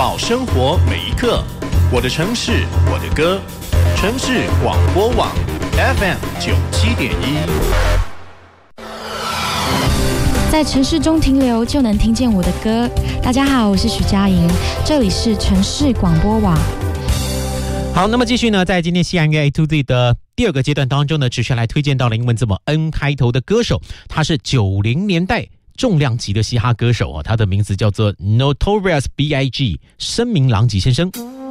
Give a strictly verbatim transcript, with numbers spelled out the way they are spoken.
报生活每一刻。我的城市，我的歌，城市广播网 F M 九七点一。 在城市中停留，就能听见我的歌。大家好，我是许佳莹，这里是城市广播网。 好，那么继续呢，在今天西洋乐 A to Z 的第二个阶段当中呢，持续来推荐到了英文字母 N 开头的歌手，他是九零年代重量级的嘻哈歌手啊，他的名字叫做 Notorious B I G 声名狼藉先生。